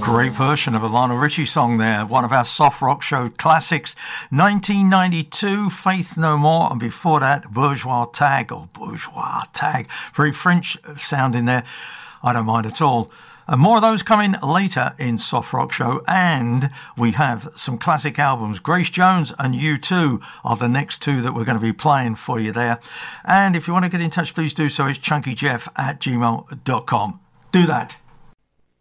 Great version of a Lionel Richie song there. One of our soft rock show classics. 1992, Faith No More. And before that, Bourgeois Tag. Very French sounding there. I don't mind at all. And more of those coming later in Soft Rock Show. And we have some classic albums. Grace Jones and U2 are the next two that we're going to be playing for you there. And if you want to get in touch, please do so. It's chunkyjeff@gmail.com. Do that.